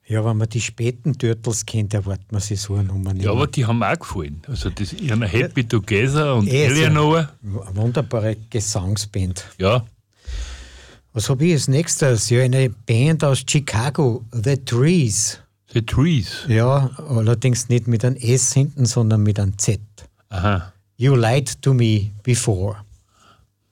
Ja, wenn man die späten Turtles kennt, erwartet man sich so eine Nummer nicht. Ja, aber die haben mir auch gefallen. Also das ihre Happy Together und Eleanor. Eine wunderbare Gesangsband. Ja. Was habe ich als nächstes? Ja, eine Band aus Chicago, The Trees. The Trees. Ja, allerdings nicht mit einem S hinten, sondern mit einem Z. Aha. You lied to me before.